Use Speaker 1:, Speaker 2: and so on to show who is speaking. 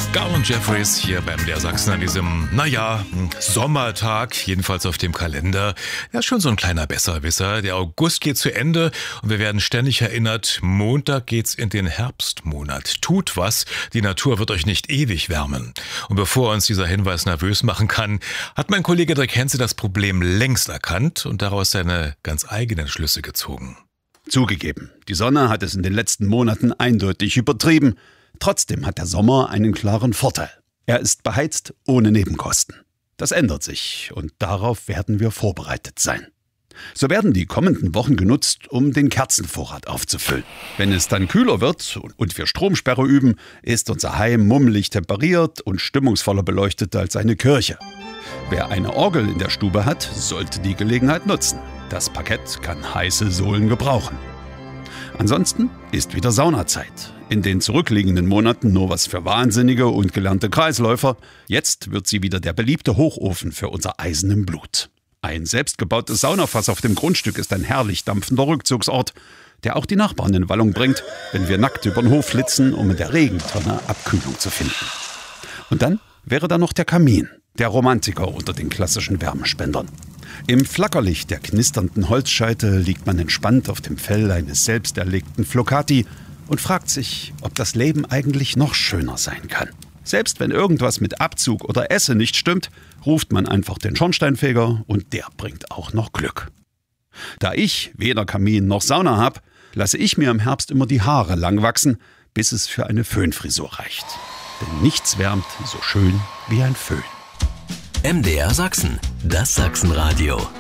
Speaker 1: Garland Jeffries hier beim MDR Sachsen an diesem, Sommertag, jedenfalls auf dem Kalender. Ja, schon so ein kleiner Besserwisser. Der August geht zu Ende und wir werden ständig erinnert, Montag geht's in den Herbstmonat. Tut was, die Natur wird euch nicht ewig wärmen. Und bevor uns dieser Hinweis nervös machen kann, hat mein Kollege Dirk Henze das Problem längst erkannt und daraus seine ganz eigenen Schlüsse gezogen.
Speaker 2: Zugegeben, die Sonne hat es in den letzten Monaten eindeutig übertrieben. Trotzdem hat der Sommer einen klaren Vorteil. Er ist beheizt ohne Nebenkosten. Das ändert sich und darauf werden wir vorbereitet sein. So werden die kommenden Wochen genutzt, um den Kerzenvorrat aufzufüllen. Wenn es dann kühler wird und wir Stromsperre üben, ist unser Heim mummelig temperiert und stimmungsvoller beleuchtet als eine Kirche. Wer eine Orgel in der Stube hat, sollte die Gelegenheit nutzen. Das Parkett kann heiße Sohlen gebrauchen. Ansonsten ist wieder Saunazeit. In den zurückliegenden Monaten nur was für Wahnsinnige und gelernte Kreisläufer. Jetzt wird sie wieder der beliebte Hochofen für unser Eisen im Blut. Ein selbstgebautes Saunafass auf dem Grundstück ist ein herrlich dampfender Rückzugsort, der auch die Nachbarn in Wallung bringt, wenn wir nackt über den Hof flitzen, um in der Regentonne Abkühlung zu finden. Und dann wäre da noch der Kamin, der Romantiker unter den klassischen Wärmespendern. Im Flackerlicht der knisternden Holzscheite liegt man entspannt auf dem Fell eines selbst erlegten Flocati und fragt sich, ob das Leben eigentlich noch schöner sein kann. Selbst wenn irgendwas mit Abzug oder Esse nicht stimmt, ruft man einfach den Schornsteinfeger und der bringt auch noch Glück. Da ich weder Kamin noch Sauna habe, lasse ich mir im Herbst immer die Haare lang wachsen, bis es für eine Föhnfrisur reicht. Denn nichts wärmt so schön wie ein Föhn.
Speaker 3: MDR Sachsen, das Sachsenradio.